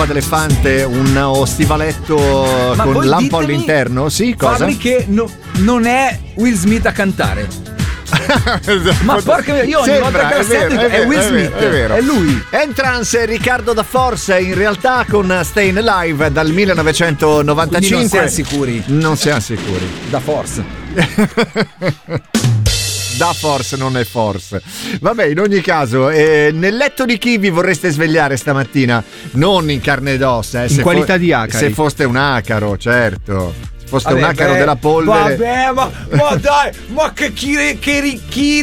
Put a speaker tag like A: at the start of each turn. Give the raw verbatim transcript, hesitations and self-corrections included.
A: d'elefante, uno stivaletto
B: Ma
A: con
B: voi
A: lampo
B: ditemi,
A: all'interno? Sì, cosa?
B: Fabri, che no, non è Will Smith a cantare. Ma porca mia, io ogni
A: Sembra,
B: volta che lo
A: è vero,
B: sento
A: è
B: è,
A: vero,
B: Will
A: è
B: Smith,
A: vero, è vero.
B: è lui.
A: Entrance Riccardo da Force, in realtà con Stayin' Alive dal millenovecentonovantacinque.
B: Quindi non siamo sicuri.
A: Non siamo sicuri.
B: Da Force.
A: Da Force, non è Force. Vabbè, in ogni caso, eh, nel letto di chi vi vorreste svegliare stamattina? Non in carne ed ossa, eh,
C: in
A: se
C: qualità
A: fo-
C: di acari.
A: Se foste un acaro, certo. Se foste
B: Vabbè,
A: un acaro
B: beh,
A: della polvere.
B: Vabbè, ma, ma dai, ma che chi, che, chi